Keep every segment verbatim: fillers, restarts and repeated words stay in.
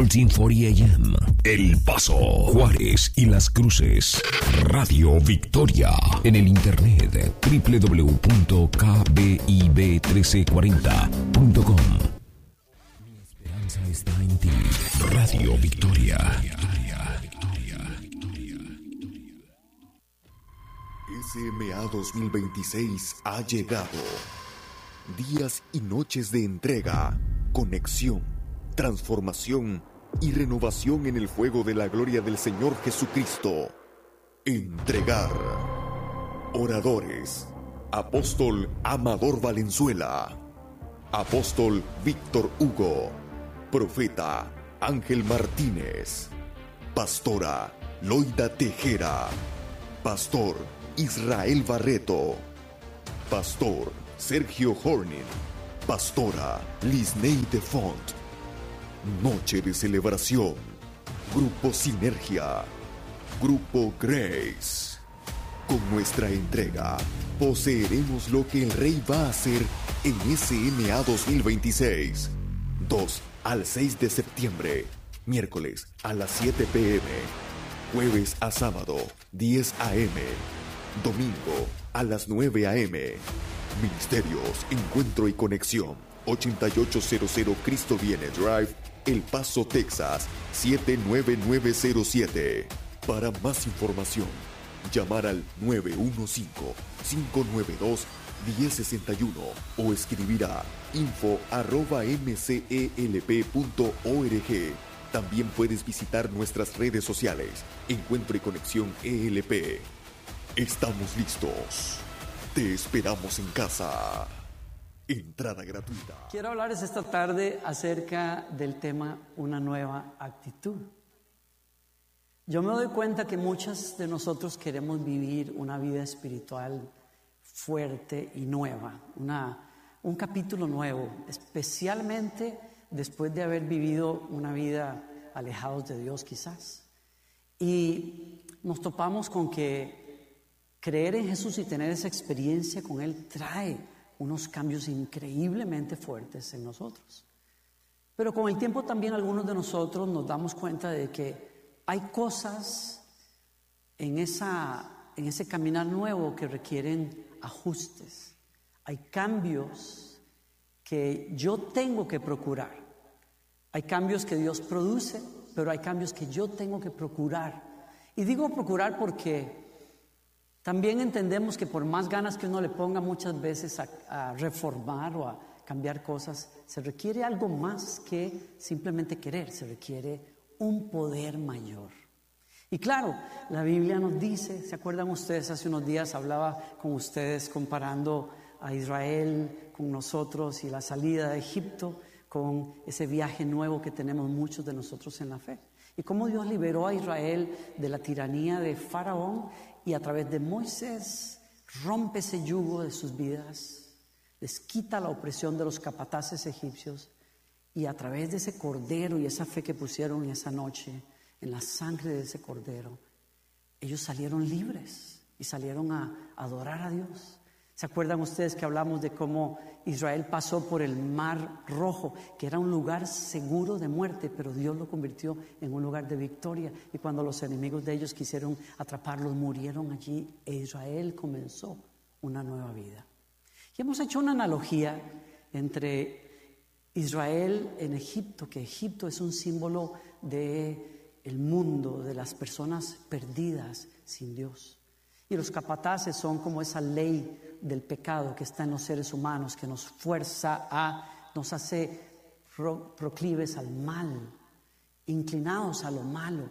trece cuarenta A M. El Paso, Juárez y Las Cruces. Radio Victoria. En el internet doble u doble u doble u punto k b i b trece cuarenta punto com. Mi esperanza está en ti. Radio Victoria. S M A dos mil veintiséis ha llegado. Días y noches de entrega, conexión, transformación y renovación en el fuego de la gloria del Señor Jesucristo. Entregar. Oradores: Apóstol Amador Valenzuela, Apóstol Víctor Hugo, Profeta Ángel Martínez, Pastora Loida Tejera, Pastor Israel Barreto, Pastor Sergio Hornin, Pastora Lisney de Font. Noche de celebración. Grupo Sinergia, Grupo Grace. Con nuestra entrega, poseeremos lo que el Rey va a hacer en S M A dos mil veintiséis. dos al seis de septiembre, miércoles a las siete p m, jueves a sábado, diez a m, domingo a las nueve a m. Ministerios, Encuentro y Conexión, ochenta y ocho cero cero Cristo Viene Drive, El Paso, Texas, siete nueve nueve cero siete. Para más información, llamar al nueve uno cinco, cinco nueve dos, uno cero seis uno o escribir a info arroba m c e l p punto org. También puedes visitar nuestras redes sociales, Encuentro y Conexión E L P. Estamos listos. Te esperamos en casa. Entrada gratuita. Quiero hablarles esta tarde acerca del tema una nueva actitud. Yo me doy cuenta que muchos de nosotros queremos vivir una vida espiritual fuerte y nueva, una, un capítulo nuevo, especialmente después de haber vivido una vida alejados de Dios quizás. Y nos topamos con que creer en Jesús y tener esa experiencia con Él trae unos cambios increíblemente fuertes en nosotros. Pero con el tiempo también algunos de nosotros nos damos cuenta de que hay cosas en, esa, en ese caminar nuevo que requieren ajustes. Hay cambios que yo tengo que procurar. Hay cambios que Dios produce, pero hay cambios que yo tengo que procurar. Y digo procurar porque también entendemos que por más ganas que uno le ponga muchas veces a, a reformar o a cambiar cosas, se requiere algo más que simplemente querer, se requiere un poder mayor. Y claro, la Biblia nos dice, ¿se acuerdan ustedes? Hace unos días hablaba con ustedes comparando a Israel con nosotros y la salida de Egipto con ese viaje nuevo que tenemos muchos de nosotros en la fe. Y cómo Dios liberó a Israel de la tiranía de Faraón y a través de Moisés rompe ese yugo de sus vidas, les quita la opresión de los capataces egipcios y a través de ese cordero y esa fe que pusieron en esa noche, en la sangre de ese cordero, ellos salieron libres y salieron a adorar a Dios. ¿Se acuerdan ustedes que hablamos de cómo Israel pasó por el Mar Rojo, que era un lugar seguro de muerte, pero Dios lo convirtió en un lugar de victoria? Y cuando los enemigos de ellos quisieron atraparlos, murieron allí e Israel comenzó una nueva vida. Y hemos hecho una analogía entre Israel en Egipto, que Egipto es un símbolo de el mundo, de las personas perdidas sin Dios. Y los capataces son como esa ley del pecado que está en los seres humanos, que nos fuerza a, nos hace pro, proclives al mal, inclinados a lo malo.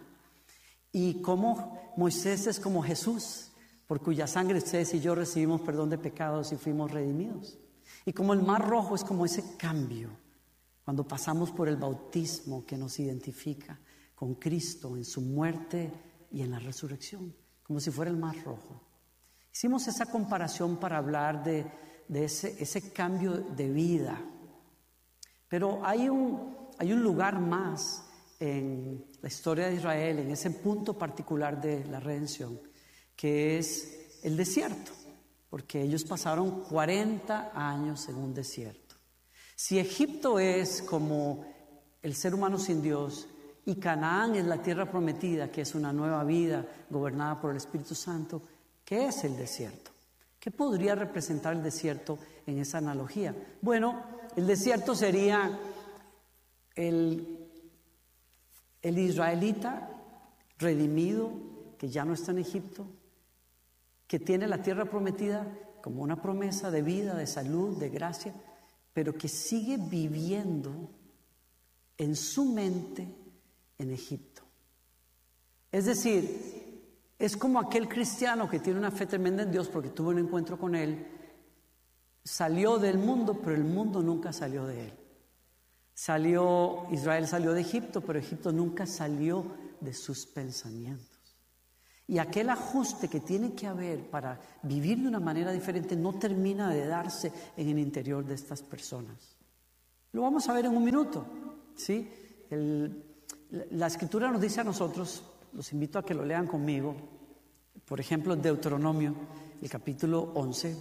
Y como Moisés es como Jesús, por cuya sangre ustedes y yo recibimos perdón de pecados y fuimos redimidos. Y como el Mar Rojo es como ese cambio, cuando pasamos por el bautismo que nos identifica con Cristo en su muerte y en la resurrección, como si fuera el Mar Rojo. Hicimos esa comparación para hablar de, de ese, ese cambio de vida. Pero hay un, hay un lugar más en la historia de Israel, en ese punto particular de la redención, que es el desierto, porque ellos pasaron cuarenta años en un desierto. Si Egipto es como el ser humano sin Dios, y Canaán es la tierra prometida, que es una nueva vida gobernada por el Espíritu Santo, ¿qué es el desierto? ¿Qué podría representar el desierto en esa analogía? Bueno, el desierto sería el, el israelita redimido que ya no está en Egipto, que tiene la tierra prometida como una promesa de vida, de salud, de gracia, pero que sigue viviendo en su mente en Egipto. Es decir, es como aquel cristiano que tiene una fe tremenda en Dios porque tuvo un encuentro con Él, salió del mundo, pero el mundo nunca salió de él. Salió, Israel salió de Egipto, pero Egipto nunca salió de sus pensamientos. Y aquel ajuste que tiene que haber para vivir de una manera diferente no termina de darse en el interior de estas personas. Lo vamos a ver en un minuto, ¿sí? El, la Escritura nos dice a nosotros, los invito a que lo lean conmigo, por ejemplo, Deuteronomio, el capítulo once.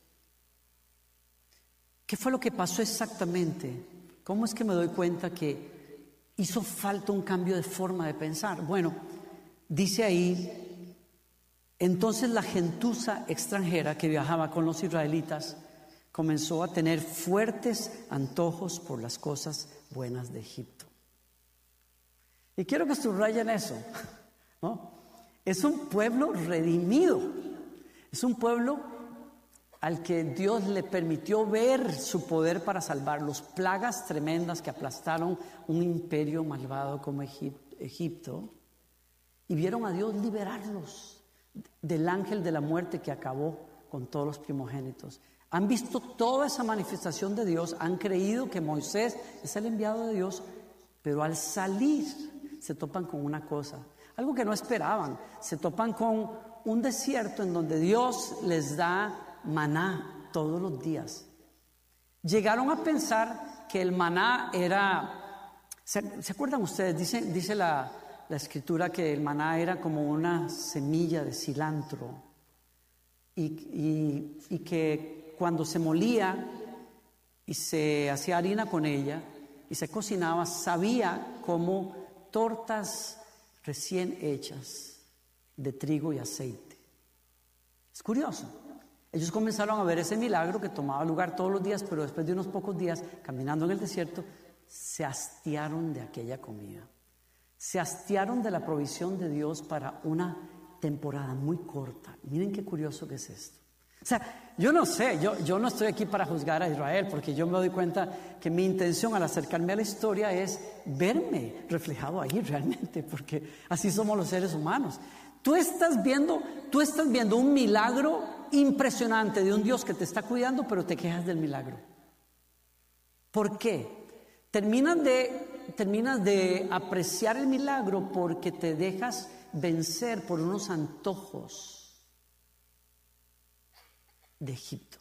¿Qué fue lo que pasó exactamente? ¿Cómo es que me doy cuenta que hizo falta un cambio de forma de pensar? Bueno, dice ahí, entonces la gentuza extranjera que viajaba con los israelitas comenzó a tener fuertes antojos por las cosas buenas de Egipto. Y quiero que subrayen eso, ¿no? Es un pueblo redimido, es un pueblo al que Dios le permitió ver su poder para salvarlos, plagas tremendas que aplastaron un imperio malvado como Egipto, y vieron a Dios liberarlos del ángel de la muerte que acabó con todos los primogénitos. Han visto toda esa manifestación de Dios, han creído que Moisés es el enviado de Dios, pero al salir se topan con una cosa, algo que no esperaban. Se topan con un desierto en donde Dios les da maná todos los días. Llegaron a pensar que el maná era, ¿se, ¿se acuerdan ustedes? Dice, dice la, la Escritura que el maná era como una semilla de cilantro y, y, y que cuando se molía y se hacía harina con ella y se cocinaba, sabía como tortas recién hechas de trigo y aceite. Es curioso. Ellos comenzaron a ver ese milagro que tomaba lugar todos los días, pero después de unos pocos días, caminando en el desierto, se hastiaron de aquella comida. Se hastiaron de la provisión de Dios para una temporada muy corta. Miren qué curioso que es esto. O sea, yo no sé, yo, yo no estoy aquí para juzgar a Israel, porque yo me doy cuenta que mi intención al acercarme a la historia es verme reflejado ahí realmente, porque así somos los seres humanos. Tú estás viendo, tú estás viendo un milagro impresionante de un Dios que te está cuidando, pero te quejas del milagro. ¿Por qué? Terminas de, terminas de apreciar el milagro porque te dejas vencer por unos antojos de Egipto.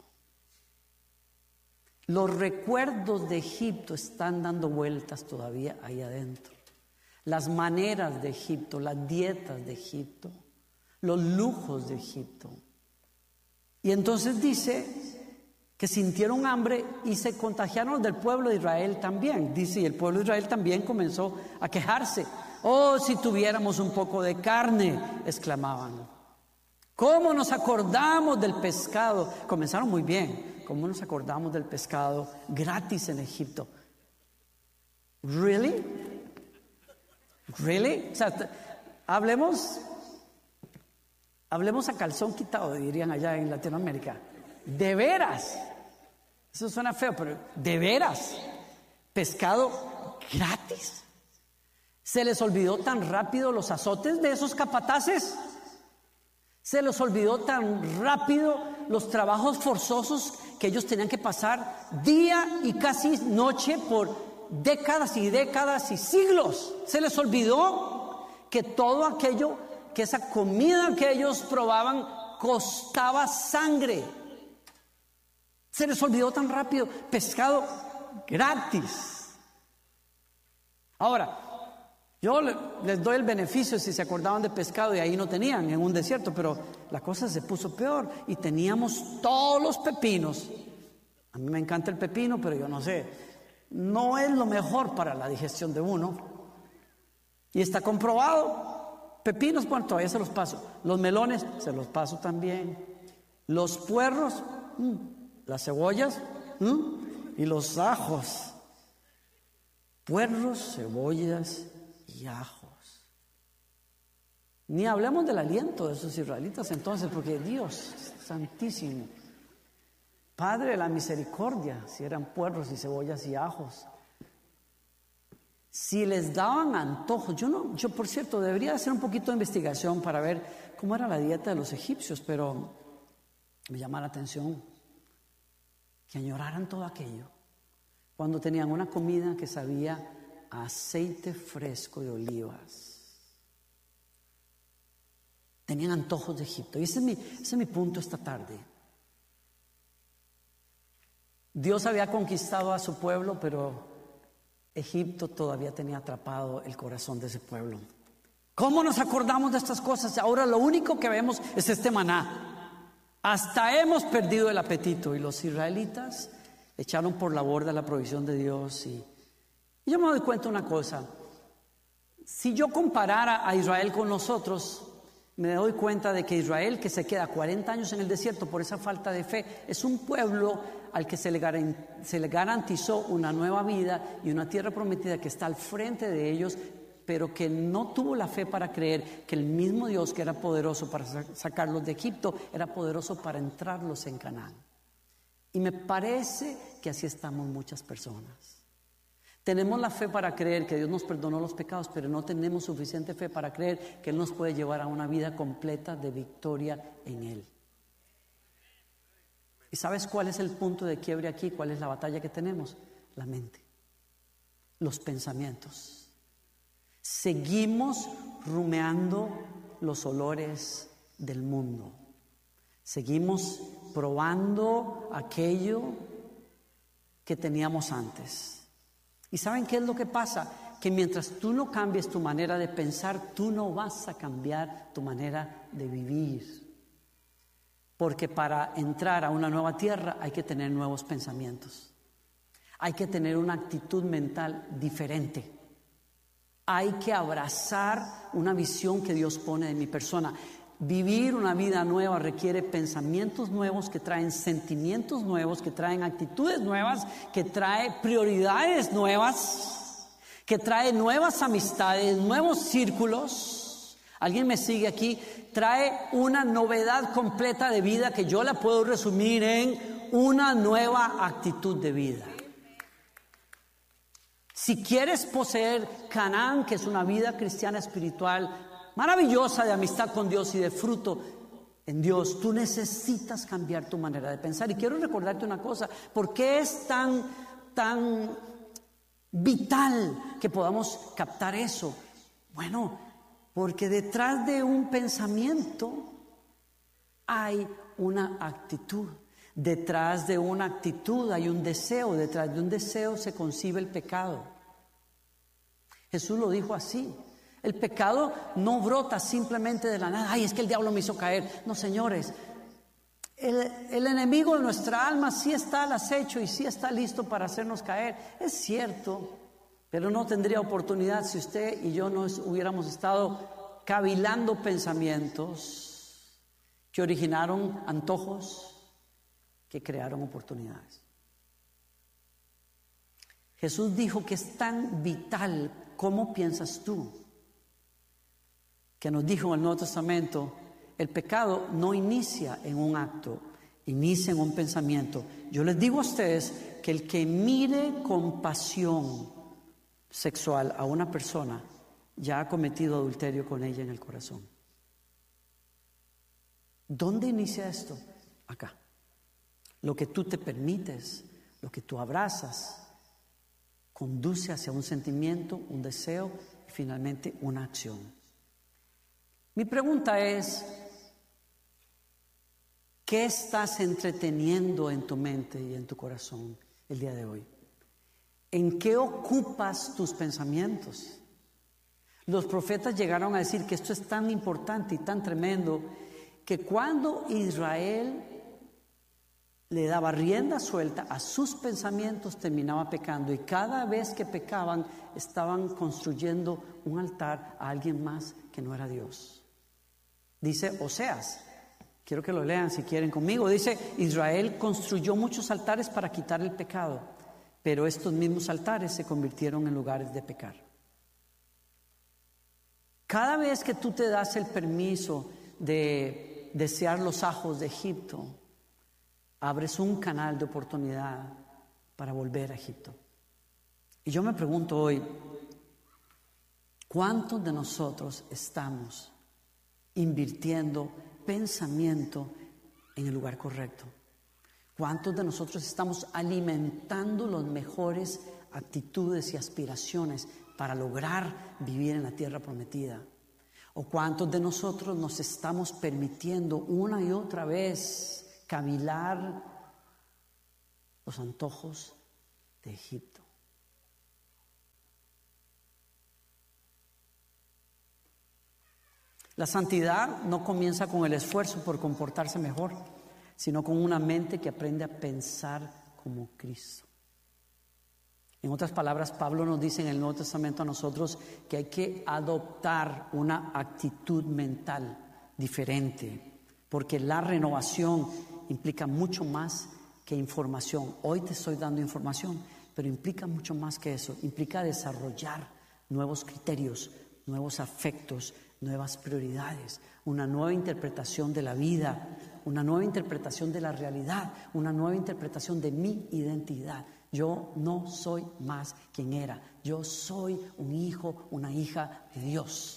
Los recuerdos de Egipto están dando vueltas todavía ahí adentro. Las maneras de Egipto, las dietas de Egipto, los lujos de Egipto. Y entonces dice que sintieron hambre y se contagiaron del pueblo de Israel también. Dice, y el pueblo de Israel también comenzó a quejarse. Oh, si tuviéramos un poco de carne, exclamaban. ¿Cómo nos acordamos del pescado? Comenzaron muy bien. ¿Cómo nos acordamos del pescado gratis en Egipto? ¿Really? ¿Really? O sea, t- hablemos, hablemos a calzón quitado, dirían allá en Latinoamérica. ¿De veras? Eso suena feo, pero ¿de veras? ¿Pescado gratis? ¿Se les olvidó tan rápido los azotes de esos capataces? ¿Se les olvidó tan rápido los trabajos forzosos que ellos tenían que pasar día y casi noche por décadas y décadas y siglos? ¿Se les olvidó que todo aquello, que esa comida que ellos probaban costaba sangre? ¿Se les olvidó tan rápido? Pescado gratis. Ahora, yo les doy el beneficio si se acordaban de pescado y ahí no tenían en un desierto, pero la cosa se puso peor y teníamos todos los pepinos. A mí me encanta el pepino, pero yo no sé, no es lo mejor para la digestión de uno. Y está comprobado. Pepinos, bueno, todavía se los paso. Los melones, se los paso también. Los puerros, mmm, las cebollas, mmm, y los ajos. Puerros, cebollas y ajos. Ni hablemos del aliento de esos israelitas entonces, porque Dios santísimo, Padre de la misericordia, si eran puerros y cebollas y ajos. Si les daban antojos, yo no, yo por cierto debería hacer un poquito de investigación para ver cómo era la dieta de los egipcios, pero me llama la atención que añoraran todo aquello cuando tenían una comida que sabía a aceite fresco de olivas. Tenían antojos de Egipto. Y ese es mi, ese es mi punto esta tarde. Dios había conquistado a su pueblo, pero Egipto todavía tenía atrapado el corazón de ese pueblo. ¿Cómo nos acordamos de estas cosas? Ahora lo único que vemos es este maná. Hasta hemos perdido el apetito. Y los israelitas echaron por la borda la provisión de Dios. Y, y yo me doy cuenta de una cosa. Si yo comparara a Israel con nosotros, me doy cuenta de que Israel, que se queda cuarenta años en el desierto por esa falta de fe, es un pueblo al que se le, se le garantizó una nueva vida y una tierra prometida que está al frente de ellos, pero que no tuvo la fe para creer que el mismo Dios que era poderoso para sacarlos de Egipto, era poderoso para entrarlos en Canaán. Y me parece que así estamos muchas personas. Tenemos la fe para creer que Dios nos perdonó los pecados, pero no tenemos suficiente fe para creer que Él nos puede llevar a una vida completa de victoria en Él. ¿Y sabes cuál es el punto de quiebre aquí? ¿Cuál es la batalla que tenemos? La mente, los pensamientos. Seguimos rumeando los olores del mundo. Seguimos probando aquello que teníamos antes. ¿Y saben qué es lo que pasa? Que mientras tú no cambies tu manera de pensar, tú no vas a cambiar tu manera de vivir. Porque para entrar a una nueva tierra hay que tener nuevos pensamientos. Hay que tener una actitud mental diferente. Hay que abrazar una visión que Dios pone de mi persona. Vivir una vida nueva requiere pensamientos nuevos que traen sentimientos nuevos, que traen actitudes nuevas, que trae prioridades nuevas, que trae nuevas amistades, nuevos círculos. ¿Alguien me sigue aquí? Trae una novedad completa de vida que yo la puedo resumir en una nueva actitud de vida. Si quieres poseer Canaán, que es una vida cristiana espiritual maravillosa de amistad con Dios y de fruto en Dios, tú necesitas cambiar tu manera de pensar. Y quiero recordarte una cosa: ¿por qué es tan, tan vital que podamos captar eso? Bueno, porque detrás de un pensamiento hay una actitud. Detrás de una actitud hay un deseo. Detrás de un deseo se concibe el pecado. Jesús lo dijo así: el pecado no brota simplemente de la nada. Ay, es que el diablo me hizo caer. No, señores, el, el enemigo de nuestra alma sí está al acecho y sí está listo para hacernos caer. Es cierto, pero no tendría oportunidad si usted y yo no hubiéramos estado cavilando pensamientos que originaron antojos, que crearon oportunidades. Jesús dijo que es tan vital cómo piensas tú, que nos dijo en el Nuevo Testamento: el pecado no inicia en un acto, inicia en un pensamiento. Yo les digo a ustedes que el que mire con pasión sexual a una persona ya ha cometido adulterio con ella en el corazón. ¿Dónde inicia esto? Acá. Lo que tú te permites, lo que tú abrazas, conduce hacia un sentimiento, un deseo y finalmente una acción. Mi pregunta es: ¿qué estás entreteniendo en tu mente y en tu corazón el día de hoy? ¿En qué ocupas tus pensamientos? Los profetas llegaron a decir que esto es tan importante y tan tremendo que cuando Israel le daba rienda suelta a sus pensamientos, terminaba pecando. Y cada vez que pecaban, estaban construyendo un altar a alguien más que no era Dios. Dice Oseas, quiero que lo lean si quieren conmigo. Dice: Israel construyó muchos altares para quitar el pecado, pero estos mismos altares se convirtieron en lugares de pecar. Cada vez que tú te das el permiso de desear los ajos de Egipto, abres un canal de oportunidad para volver a Egipto. Y yo me pregunto hoy, ¿cuántos de nosotros estamos invirtiendo pensamiento en el lugar correcto? ¿Cuántos de nosotros estamos alimentando las mejores actitudes y aspiraciones para lograr vivir en la tierra prometida? ¿O cuántos de nosotros nos estamos permitiendo una y otra vez cavilar los antojos de Egipto? La santidad no comienza con el esfuerzo por comportarse mejor, sino con una mente que aprende a pensar como Cristo. En otras palabras, Pablo nos dice en el Nuevo Testamento a nosotros que hay que adoptar una actitud mental diferente, porque la renovación implica mucho más que información. Hoy te estoy dando información, pero implica mucho más que eso. Implica desarrollar nuevos criterios, nuevos afectos, nuevas prioridades, una nueva interpretación de la vida, una nueva interpretación de la realidad, una nueva interpretación de mi identidad. Yo no soy más quien era. Yo soy un hijo, una hija de Dios.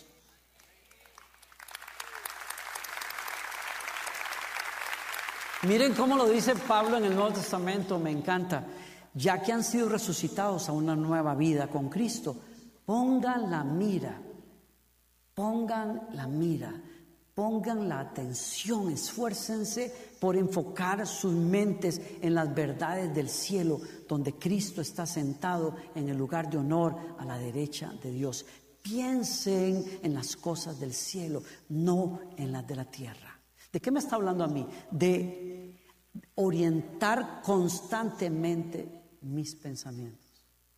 Miren cómo lo dice Pablo en el Nuevo Testamento, me encanta. Ya que han sido resucitados a una nueva vida con Cristo, pongan la mira, pongan la mira, pongan la atención, esfuércense por enfocar sus mentes en las verdades del cielo, donde Cristo está sentado en el lugar de honor a la derecha de Dios. Piensen en las cosas del cielo, no en las de la tierra. ¿De qué me está hablando a mí? De orientar constantemente mis pensamientos,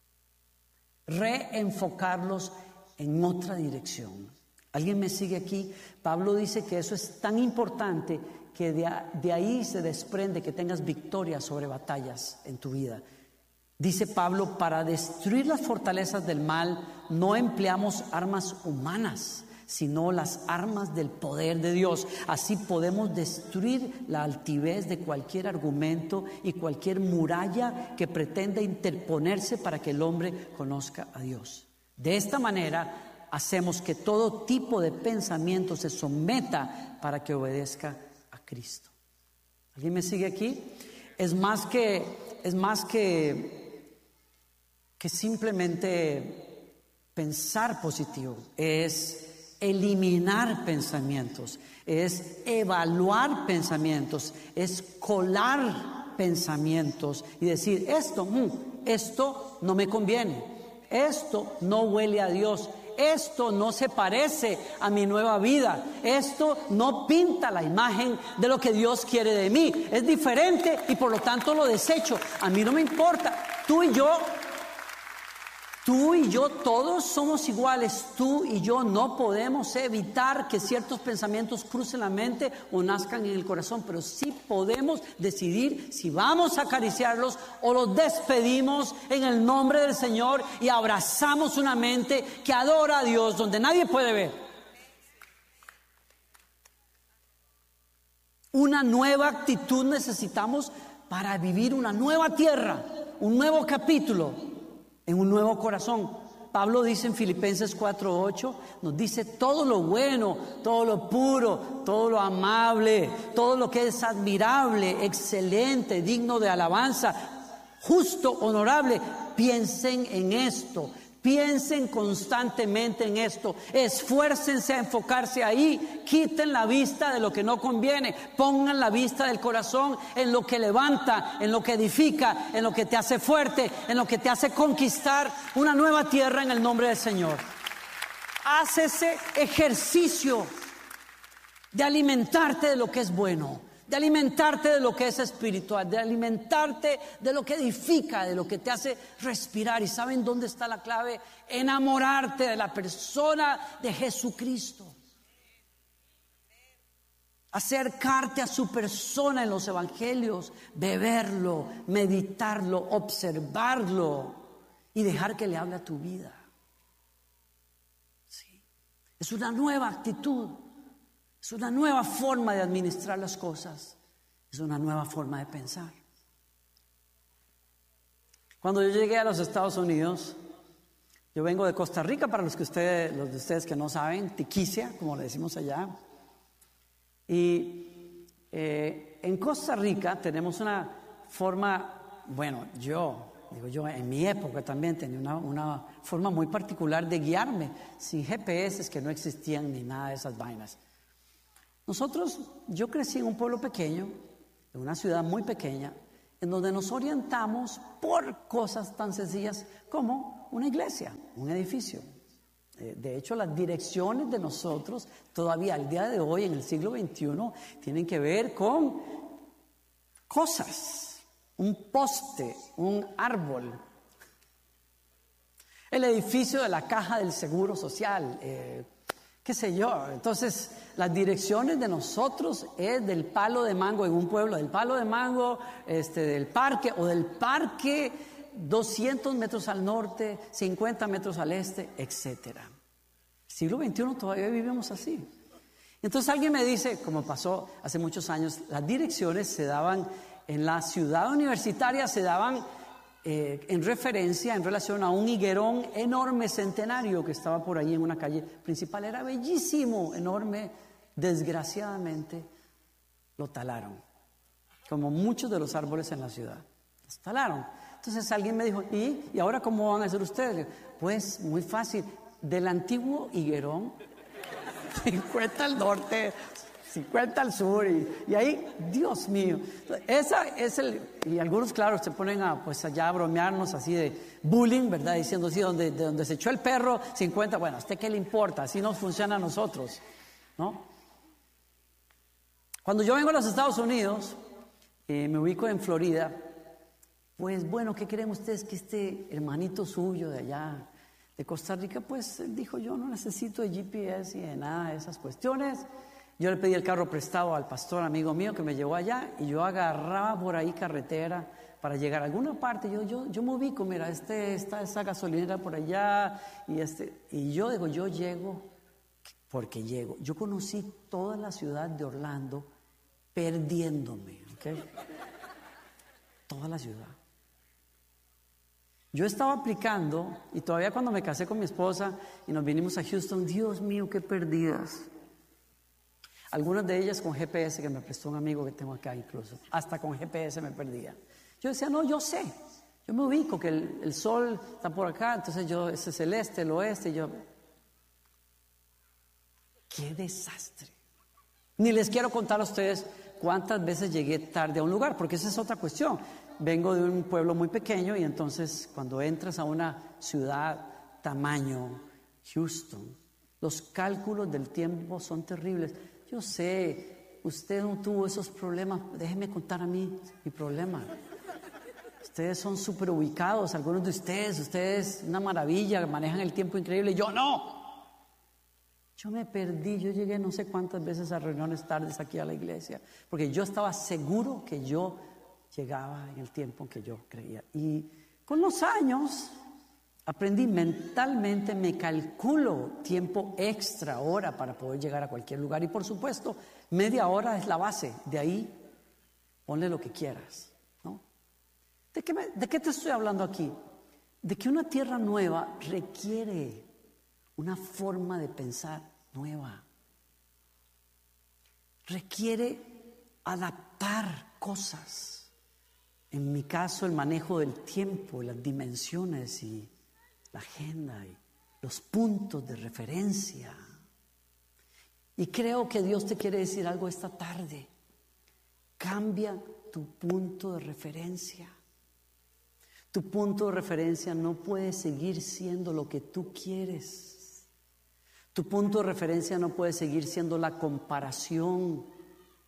reenfocarlos en otra dirección. ¿Alguien me sigue aquí? Pablo dice que eso es tan importante que de, de ahí se desprende que tengas victoria sobre batallas en tu vida. Dice Pablo: para destruir las fortalezas del mal no empleamos armas humanas, sino las armas del poder de Dios. Así podemos destruir la altivez de cualquier argumento y cualquier muralla que pretenda interponerse para que el hombre conozca a Dios. De esta manera hacemos que todo tipo de pensamiento se someta para que obedezca a Cristo. ¿Alguien me sigue aquí? Es más que, es más que, que simplemente pensar positivo. Es eliminar pensamientos, es evaluar pensamientos, es colar pensamientos y decir: esto, mm, esto no me conviene, esto no huele a Dios, esto no se parece a mi nueva vida, esto no pinta la imagen de lo que Dios quiere de mí, es diferente y por lo tanto lo desecho. A mí no me importa. Tú y yo, tú y yo todos somos iguales. Tú y yo no podemos evitar que ciertos pensamientos crucen la mente o nazcan en el corazón, pero sí podemos decidir si vamos a acariciarlos o los despedimos en el nombre del Señor y abrazamos una mente que adora a Dios donde nadie puede ver. Una nueva actitud necesitamos para vivir una nueva tierra, un nuevo capítulo en un nuevo corazón. Pablo dice en Filipenses cuatro ocho, nos dice: todo lo bueno, todo lo puro, todo lo amable, todo lo que es admirable, excelente, digno de alabanza, justo, honorable, piensen en esto. Piensen constantemente en esto, esfuércense a enfocarse ahí, quiten la vista de lo que no conviene, pongan la vista del corazón en lo que levanta, en lo que edifica, en lo que te hace fuerte, en lo que te hace conquistar una nueva tierra en el nombre del Señor. Haz ese ejercicio de alimentarte de lo que es bueno, de alimentarte de lo que es espiritual, de alimentarte de lo que edifica, de lo que te hace respirar. ¿Y saben dónde está la clave? Enamorarte de la persona de Jesucristo. Acercarte a su persona en los evangelios, beberlo, meditarlo, observarlo y dejar que le hable a tu vida. Sí. Es una nueva actitud, es una nueva forma de administrar las cosas, es una nueva forma de pensar. Cuando yo llegué a los Estados Unidos, yo vengo de Costa Rica, para los que ustedes, los de ustedes que no saben, Tiquicia, como le decimos allá. Y eh, en Costa Rica tenemos una forma, bueno, yo, digo yo, en mi época también tenía una, una forma muy particular de guiarme, sin G P S, que no existían ni nada de esas vainas. Nosotros, yo crecí en un pueblo pequeño, en una ciudad muy pequeña, en donde nos orientamos por cosas tan sencillas como una iglesia, un edificio. De hecho, las direcciones de nosotros, todavía al día de hoy, en el siglo veintiuno, tienen que ver con cosas, un poste, un árbol, el edificio de la Caja del Seguro Social, eh, qué sé yo. Entonces, las direcciones de nosotros es del Palo de Mango, en un pueblo del Palo de Mango, este, del parque o del parque, doscientos metros al norte, cincuenta metros al este, etcétera. Siglo veintiuno todavía vivimos así. Entonces alguien me dice, como pasó hace muchos años, las direcciones se daban en la ciudad universitaria, se daban eh, en referencia, en relación a un higuerón enorme, centenario, que estaba por ahí en una calle principal. Era bellísimo, enorme. Desgraciadamente lo talaron, como muchos de los árboles en la ciudad. Los talaron. Entonces alguien me dijo, ¿y, ¿y ahora cómo van a hacer ustedes? Pues muy fácil, del antiguo higuerón, cincuenta al norte, cincuenta al sur, y, y ahí, Dios mío, esa es el, y algunos claro se ponen a, pues allá a bromearnos así de bullying, ¿verdad? Diciendo así, donde, de donde se echó el perro, cincuenta, bueno, ¿a usted qué le importa? Así nos funciona a nosotros, ¿no? Cuando yo vengo a los Estados Unidos, eh, me ubico en Florida. Pues bueno, ¿qué creen ustedes? Que este hermanito suyo de allá, de Costa Rica, pues dijo, yo no necesito de G P S y de nada de esas cuestiones. Yo le pedí el carro prestado al pastor amigo mío que me llevó allá, y yo agarraba por ahí carretera para llegar a alguna parte. Yo, yo, yo me ubico, mira, este, esta, esa gasolinera por allá, y, este, y yo digo, yo llego porque llego. Yo conocí toda la ciudad de Orlando perdiéndome, ¿ok? Toda la ciudad. Yo estaba aplicando, y todavía cuando me casé con mi esposa y nos vinimos a Houston, Dios mío, qué perdidas. Algunas de ellas con G P S, que me prestó un amigo que tengo acá incluso. Hasta con G P S me perdía. Yo decía, no, yo sé. Yo me ubico que el, el sol está por acá, entonces yo, ese es el este, el oeste, y yo... ¡Qué desastre! Ni les quiero contar a ustedes cuántas veces llegué tarde a un lugar, porque esa es otra cuestión. Vengo de un pueblo muy pequeño, y entonces cuando entras a una ciudad tamaño Houston, los cálculos del tiempo son terribles. Yo sé, usted no tuvo esos problemas, déjeme contar a mí mi problema. Ustedes son súper ubicados, algunos de ustedes, ustedes una maravilla, manejan el tiempo increíble, yo no. Yo me perdí, yo llegué no sé cuántas veces a reuniones tardes aquí a la iglesia, porque yo estaba seguro que yo llegaba en el tiempo que yo creía. Y con los años aprendí mentalmente, me calculo tiempo extra, hora, para poder llegar a cualquier lugar. Y por supuesto, media hora es la base. De ahí, ponle lo que quieras, ¿no? ¿De qué, me, ¿De qué te estoy hablando aquí? De que una tierra nueva requiere una forma de pensar nueva. Requiere adaptar cosas. En mi caso, el manejo del tiempo, las dimensiones y la agenda y los puntos de referencia. Y creo que Dios te quiere decir algo esta tarde. Cambia tu punto de referencia. Tu punto de referencia no puede seguir siendo lo que tú quieres. Tu punto de referencia no puede seguir siendo la comparación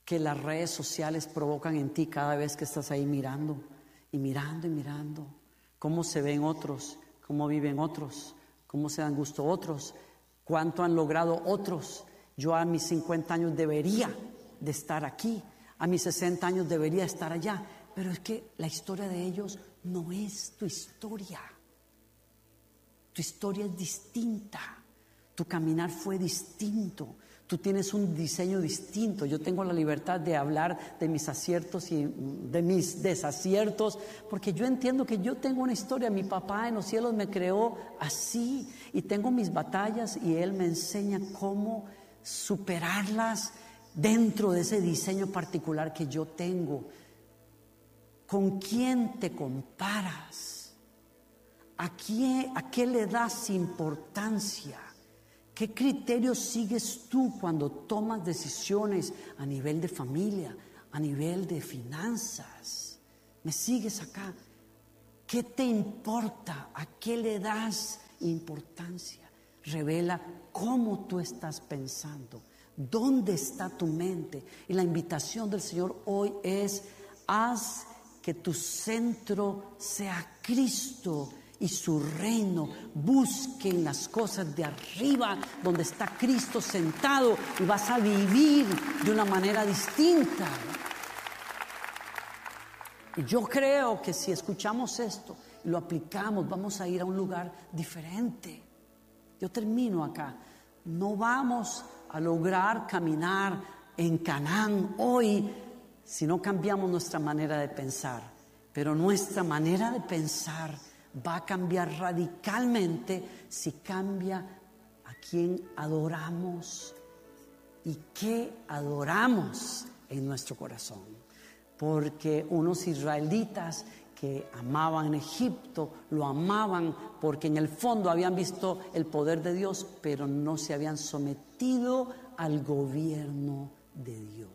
que las redes sociales provocan en ti cada vez que estás ahí mirando y mirando y mirando cómo se ven otros, cómo viven otros, cómo se dan gusto otros, cuánto han logrado otros. Yo a mis cincuenta años debería de estar aquí, a mis sesenta años debería estar allá, pero es que la historia de ellos no es tu historia. Tu historia es distinta, tu caminar fue distinto, tú tienes un diseño distinto. Yo tengo la libertad de hablar de mis aciertos y de mis desaciertos, porque yo entiendo que yo tengo una historia. Mi papá en los cielos me creó así y tengo mis batallas y Él me enseña cómo superarlas dentro de ese diseño particular que yo tengo. ¿Con quién te comparas? ¿A qué, a qué le das importancia? ¿Qué criterios sigues tú cuando tomas decisiones a nivel de familia, a nivel de finanzas? ¿Me sigues acá? ¿Qué te importa? ¿A qué le das importancia? Revela cómo tú estás pensando, dónde está tu mente. Y la invitación del Señor hoy es: haz que tu centro sea Cristo y su reino. Busquen las cosas de arriba, donde está Cristo sentado, y vas a vivir de una manera distinta. Y yo creo que si escuchamos esto y lo aplicamos, vamos a ir a un lugar diferente. Yo termino acá. No vamos a lograr caminar en Canaán hoy si no cambiamos nuestra manera de pensar. Pero nuestra manera de pensar va a cambiar radicalmente si cambia a quién adoramos y qué adoramos en nuestro corazón. Porque unos israelitas que amaban Egipto, lo amaban porque en el fondo habían visto el poder de Dios, pero no se habían sometido al gobierno de Dios.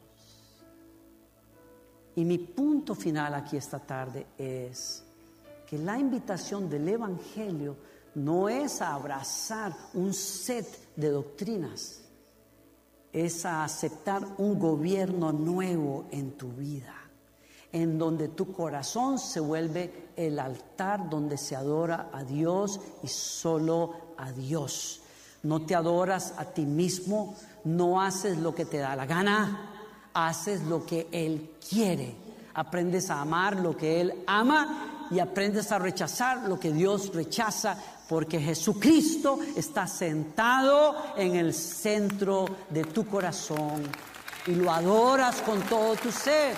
Y mi punto final aquí esta tarde es que la invitación del Evangelio no es a abrazar un set de doctrinas, es a aceptar un gobierno nuevo en tu vida, en donde tu corazón se vuelve el altar donde se adora a Dios y solo a Dios. No te adoras a ti mismo, no haces lo que te da la gana, haces lo que Él quiere. Aprendes a amar lo que Él ama y aprendes a rechazar lo que Dios rechaza, porque Jesucristo está sentado en el centro de tu corazón y lo adoras con todo tu ser.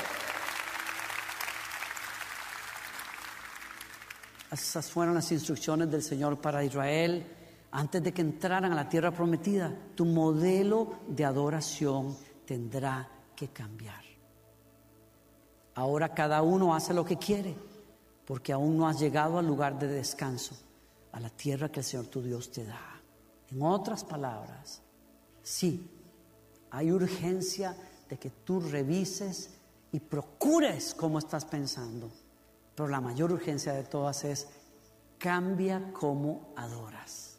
Esas fueron las instrucciones del Señor para Israel antes de que entraran a la tierra prometida. Tu modelo de adoración tendrá que cambiar. Ahora cada uno hace lo que quiere, porque aún no has llegado al lugar de descanso, a la tierra que el Señor tu Dios te da. En otras palabras, sí, hay urgencia de que tú revises y procures cómo estás pensando, pero la mayor urgencia de todas es: cambia cómo adoras.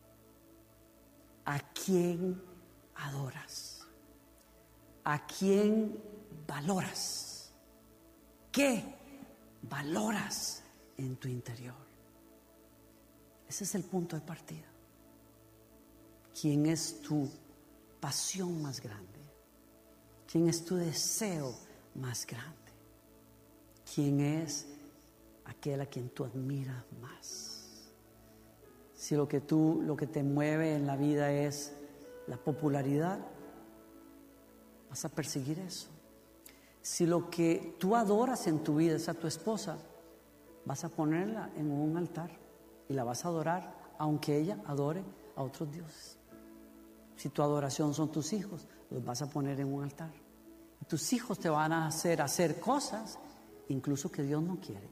¿A quién adoras? ¿A quién valoras? ¿Qué valoras en tu interior? Ese es el punto de partida. ¿Quién es tu pasión más grande? ¿Quién es tu deseo más grande? ¿Quién es aquel a quien tú admiras más? Si lo que tú, lo que te mueve en la vida es la popularidad, vas a perseguir eso. Si lo que tú adoras en tu vida es a tu esposa, vas a ponerla en un altar y la vas a adorar, aunque ella adore a otros dioses. Si tu adoración son tus hijos, los vas a poner en un altar. Y tus hijos te van a hacer hacer cosas incluso que Dios no quiere.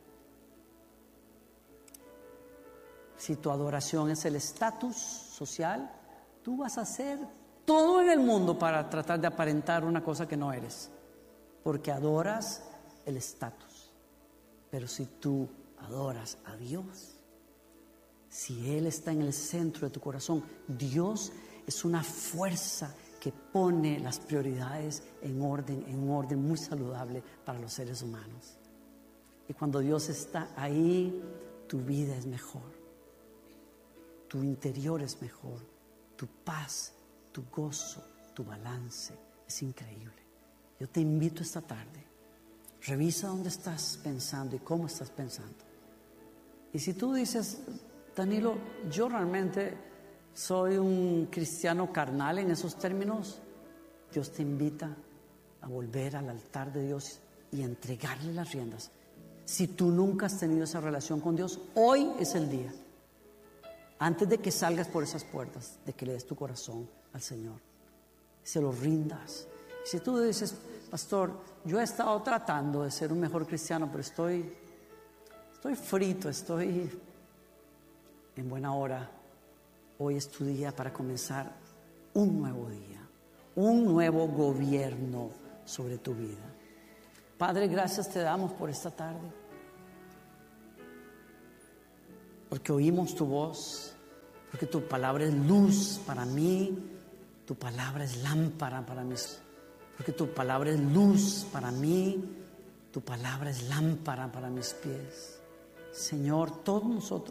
Si tu adoración es el estatus social, tú vas a hacer todo en el mundo para tratar de aparentar una cosa que no eres, porque adoras el estatus. Pero si tú adoras a Dios, si Él está en el centro de tu corazón, Dios es una fuerza que pone las prioridades en orden, en un orden muy saludable para los seres humanos. Y cuando Dios está ahí, tu vida es mejor, tu interior es mejor, tu paz, tu gozo, tu balance es increíble. Yo te invito esta tarde, revisa dónde estás pensando y cómo estás pensando. Y si tú dices, Danilo, yo realmente soy un cristiano carnal en esos términos, Dios te invita a volver al altar de Dios y entregarle las riendas. Si tú nunca has tenido esa relación con Dios, hoy es el día, antes de que salgas por esas puertas, de que le des tu corazón al Señor, se lo rindas. Si tú dices, pastor, yo he estado tratando de ser un mejor cristiano, pero estoy, estoy frito, estoy en buena hora. Hoy es tu día para comenzar un nuevo día, un nuevo gobierno sobre tu vida. Padre, gracias te damos por esta tarde, porque oímos tu voz, porque tu palabra es luz para mí, tu palabra es lámpara para mis, porque tu palabra es luz para mí, tu palabra es lámpara para mis pies. Señor, todos nosotros